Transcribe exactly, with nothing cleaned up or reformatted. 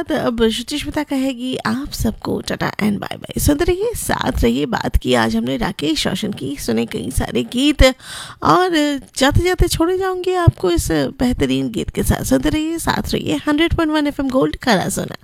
बाद अब शुचिस्मिता कहेगी आप सबको टाटा एंड बाय बाय। सुनते रहिए, साथ रहिए। बात की आज हमने राकेश रोशन की, सुने कई सारे गीत और जाते जाते छोड़े जाऊंगी आपको इस बेहतरीन गीत के साथ। सुनते रहिए, साथ रहिए। Hundred point one F M gold, खरा सुना।